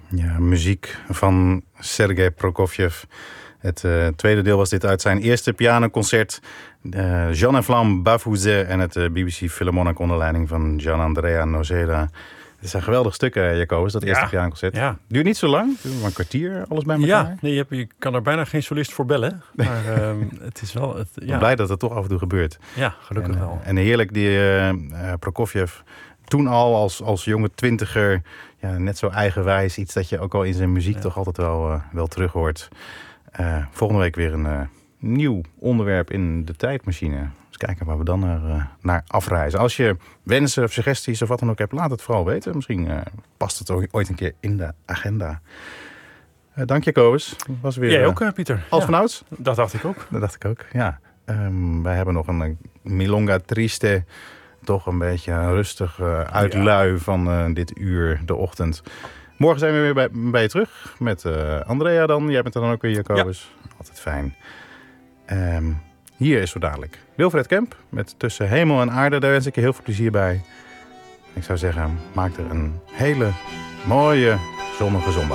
Ja, muziek van Sergei Prokofjev. Het tweede deel was dit uit zijn eerste pianoconcert. Jean en Flamme Bavouzet en het BBC Philharmonic onder leiding van Gian-Andrea Noceda. Het zijn geweldige stukken, Jacobus, dat eerste pianoconcert. Ja. Duurt niet zo lang, duurt maar een kwartier, alles bij elkaar. Ja, nee, je kan er bijna geen solist voor bellen. Maar het is wel... Ik ben blij dat het toch af en toe gebeurt. Ja, gelukkig wel. En heerlijk, die Prokofjev toen al als jonge twintiger, net zo eigenwijs. Iets dat je ook al in zijn muziek toch altijd wel terug hoort. Volgende week weer een nieuw onderwerp in de tijdmachine. Eens kijken waar we dan naar afreizen. Als je wensen of suggesties of wat dan ook hebt, laat het vooral weten. Misschien past het ooit een keer in de agenda. Dank je, Jacobus. Was weer, jij ook, Pieter. Als vanouds? Dat dacht ik ook. Dat dacht ik ook, ja. Wij hebben nog een Milonga Triste. Toch een beetje een rustig uitlui van dit uur, de ochtend. Morgen zijn we weer bij je terug. Met Andrea dan. Jij bent er dan ook weer, Jacobus. Ja. Altijd fijn. Hier is zo dadelijk Wilfred Kemp met Tussen Hemel en Aarde. Daar wens ik je heel veel plezier bij. Ik zou zeggen, maak er een hele mooie zonnige zondag